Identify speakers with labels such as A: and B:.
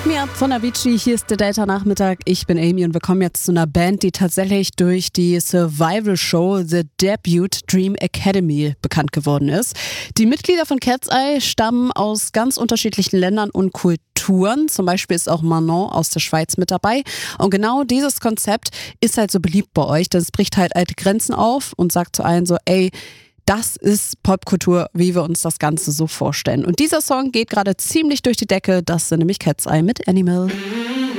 A: Wake Me Up von Avicii, hier ist der Data-Nachmittag. Ich bin Amy und wir kommen jetzt zu einer Band, die tatsächlich durch die Survival-Show The Debut Dream Academy bekannt geworden ist. Die Mitglieder von Cat's Eye stammen aus ganz unterschiedlichen Ländern und Kulturen. Zum Beispiel ist auch Manon aus der Schweiz mit dabei. Und genau dieses Konzept ist halt so beliebt bei euch, denn es bricht halt alte Grenzen auf und sagt zu allen so, ey, das ist Popkultur, wie wir uns das Ganze so vorstellen. Und dieser Song geht gerade ziemlich durch die Decke. Das sind nämlich Cat's Eye mit Animal.